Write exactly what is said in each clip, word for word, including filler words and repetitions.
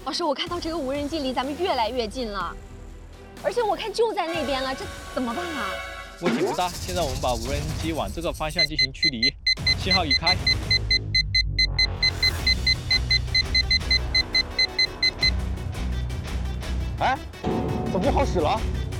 老师，我看到这个无人机离咱们越来越近了，而且我看就在那边了，这怎么办啊？ 问题不大，现在我们把无人机往这个方向进行驱离，信号已开。 哎，怎么不好使了？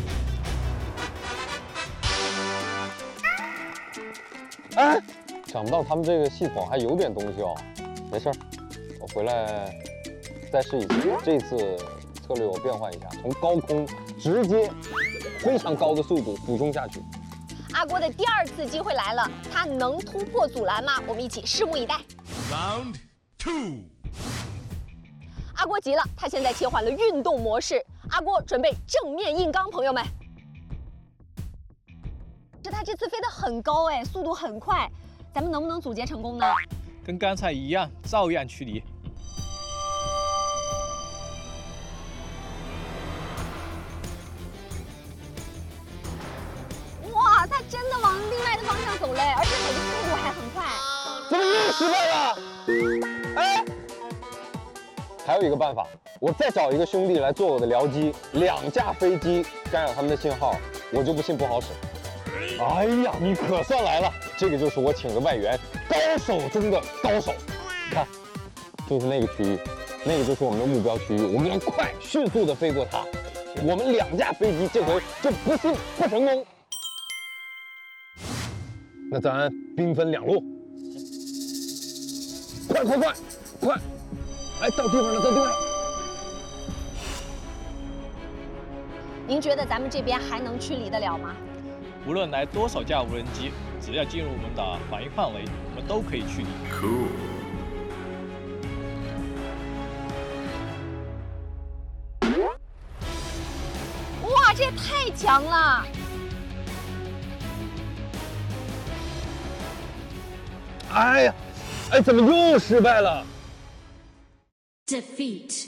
哎，想不到他们这个系统还有点东西哦。没事儿，我回来再试一次。这次策略我变换一下，从高空直接非常高的速度俯冲下去。 阿郭的第二次机会来了，他能突破阻拦吗？我们一起拭目以待。 Round two。 阿郭急了，他现在切换了运动模式。阿郭准备正面硬刚，朋友们。这他这次飞得很高哎，速度很快，咱们能不能阻截成功呢？ 跟刚才一样，照样驱离。 哇，他真的往另外的方向走嘞，而且走的速度还很快。 怎么又失败了？哎，还有一个办法，我再找一个兄弟来做我的僚机，两架飞机干扰他们的信号，我就不信不好使。哎呀，你可算来了！这个就是我请的外援，高手中的高手。看，就是那个区域，那个就是我们的目标区域，我们要快、迅速的飞过它。我们两架飞机这回就不信不成功。那咱兵分两路，快快快快！哎，到地方了，到地方了。 您觉得咱们这边还能驱离得了吗？ 无论来多少架无人机，只要进入我们的反应范围，我们都可以驱离。 Cool。 哇，这也太强了！ 哎呀，哎，怎么又失败了 ？Defeat。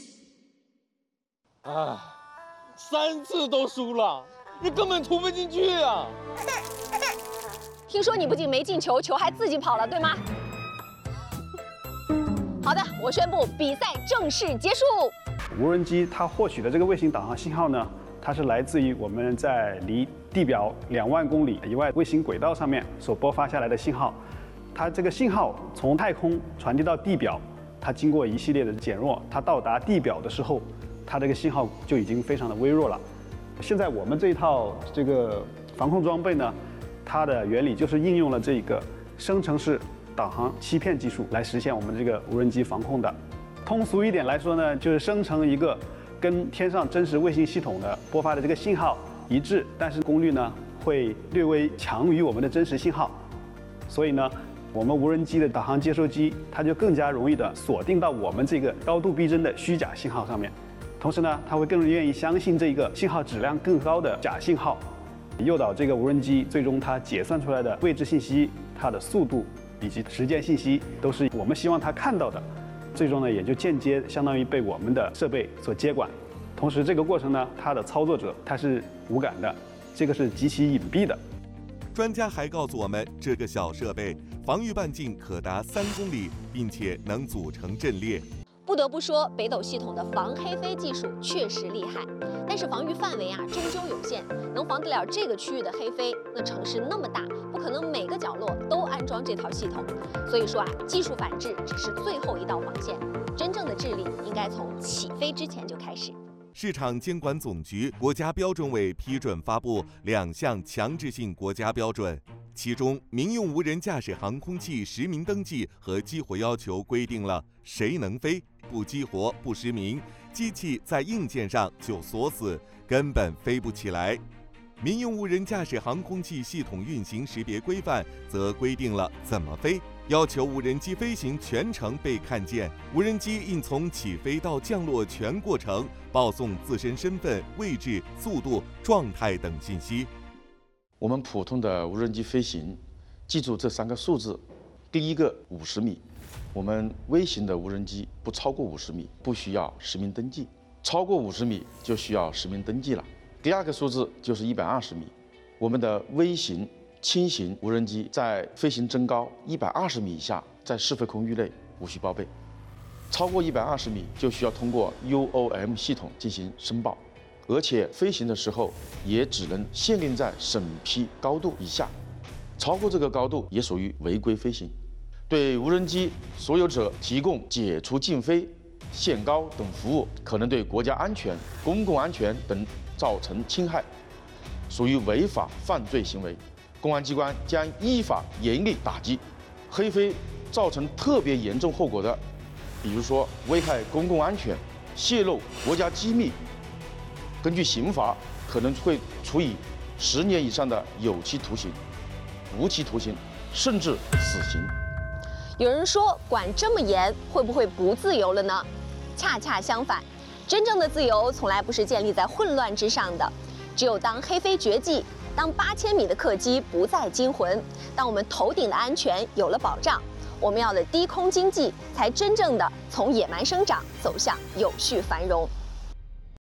啊，三次都输了。你根本突不进去啊！ 听说你不仅没进球，球还自己跑了，对吗？好的，我宣布比赛正式结束。 无人机它获取的这个卫星导航信号呢，它是来自于我们在离地表两万公里以外卫星轨道上面所播发下来的信号。它这个信号从太空传递到地表，它经过一系列的减弱，它到达地表的时候，它这个信号就已经非常的微弱了。现在我们这一套这个防控装备呢，它的原理就是应用了这个生成式导航欺骗技术来实现我们这个无人机防控的。通俗一点来说呢，就是生成一个跟天上真实卫星系统的播发的这个信号一致，但是功率呢会略微强于我们的真实信号。所以呢，我们无人机的导航接收机它就更加容易的锁定到我们这个高度逼真的虚假信号上面。同时呢，它会更愿意相信这个信号质量更高的假信号，诱导这个无人机最终它解算出来的位置信息、它的速度以及时间信息都是我们希望它看到的，最终呢也就间接相当于被我们的设备所接管。同时这个过程呢，它的操作者他是无感的，这个是极其隐蔽的。 专家还告诉我们，这个小设备防御半径可达三公里，并且能组成阵列。 不得不说，北斗系统的防黑飞技术确实厉害，但是防御范围啊终究有限，能防得了这个区域的黑飞，那城市那么大，不可能每个角落都安装这套系统。所以说啊，技术反制只是最后一道防线，真正的治理应该从起飞之前就开始。 市场监管总局国家标准委批准发布两项强制性国家标准，其中民用无人驾驶航空器实名登记和激活要求规定了谁能飞，不激活不实名，机器在硬件上就锁死，根本飞不起来。民用无人驾驶航空器系统运行识别规范则规定了怎么飞，要求无人机飞行全程被看见，无人机应从起飞到降落全过程报送自身身份、位置、速度、状态等信息。 我们普通的无人机飞行，记住这三个数字。第一个五十米，我们微型的无人机不超过五十米，不需要实名登记；超过五十米就需要实名登记了。第二个数字就是一百二十米，我们的微型、轻型无人机在飞行增高一百二十米以下，在适飞空域内无需报备。 超过一百二十米就需要通过 U O M 系统进行申报，而且飞行的时候也只能限定在审批高度以下，超过这个高度也属于违规飞行。对无人机所有者提供解除禁飞、限高等服务，可能对国家安全、公共安全等造成侵害，属于违法犯罪行为。公安机关将依法严厉打击。黑飞造成特别严重后果的，比如说危害公共安全、泄露国家机密，根据刑法可能会处以十年以上的有期徒刑、无期徒刑，甚至死刑。 有人说，管这么严，会不会不自由了呢？恰恰相反，真正的自由从来不是建立在混乱之上的。只有当黑飞绝迹，当八千米的客机不再惊魂，当我们头顶的安全有了保障，我们要的低空经济才真正的从野蛮生长走向有序繁荣。